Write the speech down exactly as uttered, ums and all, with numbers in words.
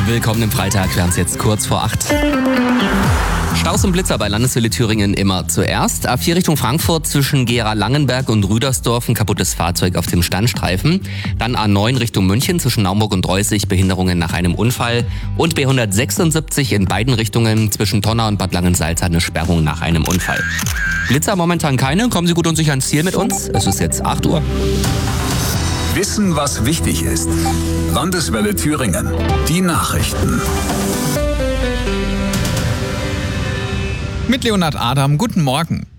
Willkommen im Freitag, wir haben es jetzt kurz vor acht. Staus und Blitzer bei Landeswelle Thüringen immer zuerst. A vier Richtung Frankfurt zwischen Gera-Langenberg und Rüdersdorf ein kaputtes Fahrzeug auf dem Standstreifen. Dann A neun Richtung München zwischen Naumburg und Reußig, Behinderungen nach einem Unfall. Und B hundertsechsundsiebzig in beiden Richtungen zwischen Tonna und Bad Langensalza eine Sperrung nach einem Unfall. Blitzer momentan keine, kommen Sie gut und sicher ans Ziel mit uns. Es ist jetzt acht Uhr. Wissen, was wichtig ist. Landeswelle Thüringen. Die Nachrichten. Mit Leonhard Adam, guten Morgen.